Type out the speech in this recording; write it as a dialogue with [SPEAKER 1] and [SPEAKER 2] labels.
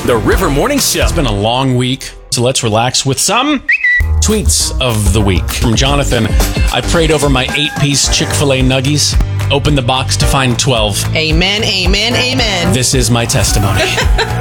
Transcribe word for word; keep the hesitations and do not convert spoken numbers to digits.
[SPEAKER 1] The River Morning Show.
[SPEAKER 2] It's been a long week, so let's relax with some tweets of the week. From Jonathan, I prayed over my eight-piece Chick-fil-A Nuggies, opened the box to find twelve.
[SPEAKER 3] Amen, amen, amen.
[SPEAKER 2] This is my testimony.